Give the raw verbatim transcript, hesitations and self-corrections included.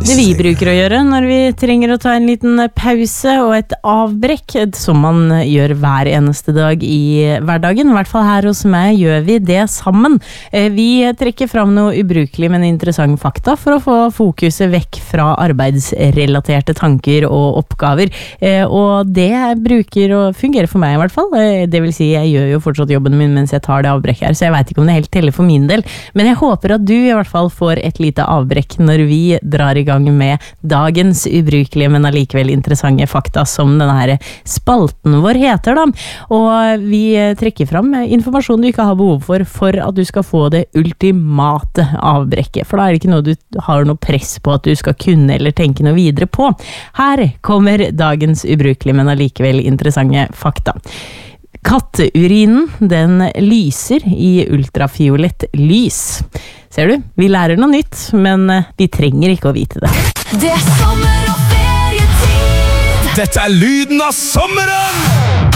Det vi bruker å gjøre når vi trenger å ta en liten pause og et avbrekk, som man gjør hver eneste dag i hverdagen. I hvert fall her hos meg gjør vi det sammen. Vi trekker fram noe ubrukelig, men interessant fakta for å få fokuset vekk fra arbeidsrelaterte tanker og oppgaver. Og det bruker å fungere for meg i hvert fall. Det vil si, jeg gjør jo fortsatt jobben min mens jeg tar det avbrekket her, så jeg vet ikke om det helt teller for min del. Men jeg håper at du i hvert fall får et lite avbrekk når vi drar i gang med dagens ubrukelige, men allikevel interessante fakta, som denne her spalten vår heter da. Og vi trekker fram informasjon du ikke har behov for, for at du skal få det ultimate avbrekket. For da er det ikke noe du har noe press på at du skal kunne eller tenke noe videre på. Her kommer dagens ubrukelige, men allikevel interessante fakta. Katteurinen, den lyser i ultrafiolett lys. Ser du? Vi lærer noe nytt, men vi trenger ikke å vite det. Det er sommer og ferietid. Dette er lyden av sommeren!